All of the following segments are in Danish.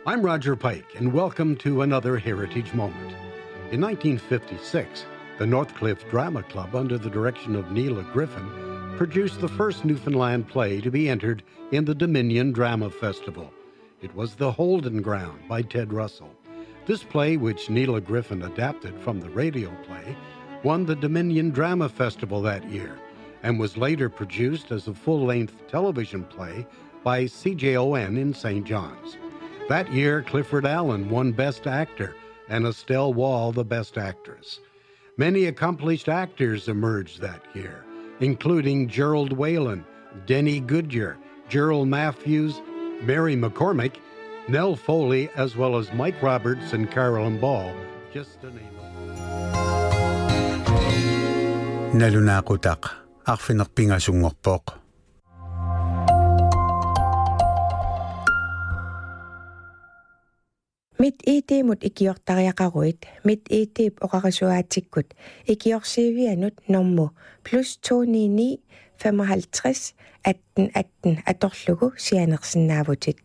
I'm Roger Pike, and welcome to another Heritage Moment. In 1956, the Northcliffe Drama Club, under the direction of Neela Griffin, produced the first Newfoundland play to be entered in the Dominion Drama Festival. It was The Holden Ground by Ted Russell. This play, which Neela Griffin adapted from the radio play, won the Dominion Drama Festival that year and was later produced as a full-length television play by CJON in St. John's. That year, Clifford Allen won Best Actor and Estelle Wall the Best Actress. Many accomplished actors emerged that year, including Gerald Whalen, Denny Goodyear, Gerald Matthews, Mary McCormick, Nell Foley, as well as Mike Roberts and Carolyn Ball, just to name a few. Nalunakutak, akfinakpingasungokpok. Mit itimut ikiortariaqaruit, mit itip oqarisuaatikkut, ikiorsiivianut normu, +299 55 18 18 atorlugu sianersinnaavutit.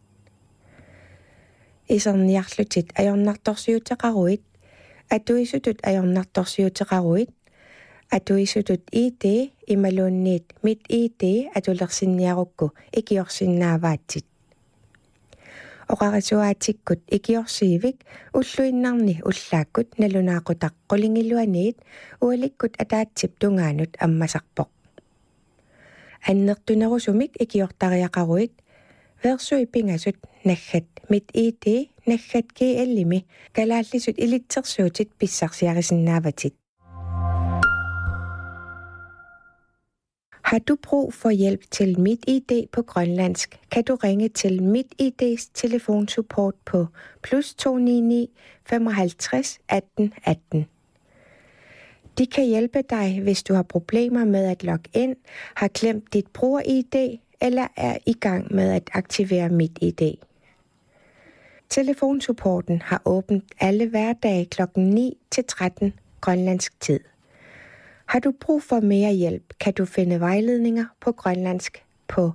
Iserniarlutit ajornartorsiuteqaruit, atuisutut ajornartorsiuteqaruit, atuisutut IT imaluunniit mit IT atulersinniarukku ikiorsinnaavaatit. Oqarisuaatikkut ikiorsiivik ulluinnarni ullaakkut nalunaaqutaq qulingiluaniit ualikkut ataatsip tungaanut ammasarpoq. Annertunerusumik ikiortariaqaruit versui pingasut naggat mit IT naggat GL-imi kalaallisut ilitsersuutit pissarsiarisinnaavatit. Har du brug for hjælp til MitID på grønlandsk, kan du ringe til MitID's telefonsupport på +299 55 18 18. De kan hjælpe dig, hvis du har problemer med at logge ind, har glemt dit bruger-ID eller er i gang med at aktivere MitID. Telefonsupporten har åbent alle hverdage kl. 9 til 13 grønlandsk tid. Har du brug for mere hjælp, kan du finde vejledninger på grønlandsk på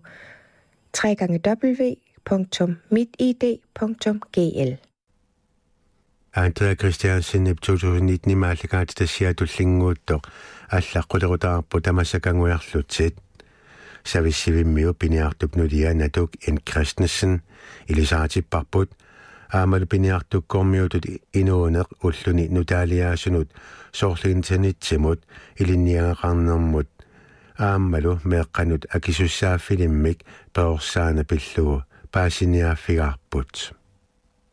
www.mitid.gl. Andrea Christiansen i 2019 i Mallegat, der siger, at du lingutter, allaqqulerutaarpu tamassakanguarlutit. Savissivimmiu piniartupnulianaduk en Christensen, Elisartipparput, Amalu piniartukkormiutut inuuneq ulluni nutaaliaasunut, sorliintanitsimut, ilinniaqarnermut, Amalu meeqqanut akisussaaffilimmik peorsaana pillugu, paasiniaaffigarput.